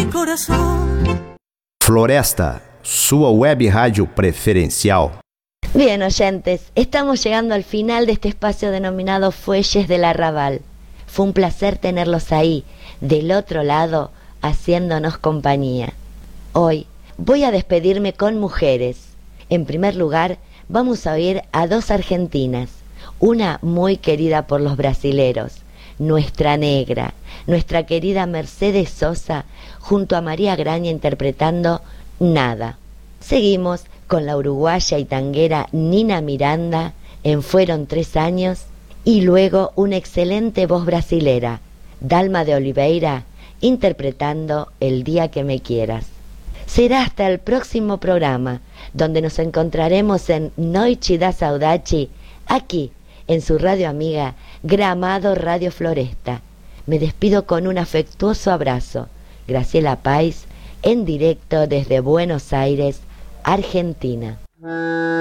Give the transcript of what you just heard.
corazón. Floresta, sua web rádio preferencial. Bien, oyentes, estamos llegando al final de este espacio denominado Fuelles del Arrabal. Fue un placer tenerlos ahí, del otro lado, haciéndonos compañía. Hoy voy a despedirme con mujeres. En primer lugar, vamos a oír a dos argentinas, una muy querida por los brasileros, nuestra negra, nuestra querida Mercedes Sosa, junto a María Graña interpretando Nada. Seguimos con la uruguaya y tanguera Nina Miranda en Fueron 3 años, y luego una excelente voz brasilera, Dalma de Oliveira, interpretando El día que me quieras. Será hasta el próximo programa, donde nos encontraremos en Noite da Saudade, aquí, en su radio amiga Gramado Radio Floresta. Me despido con un afectuoso abrazo. Graciela Pais, en directo desde Buenos Aires, Argentina.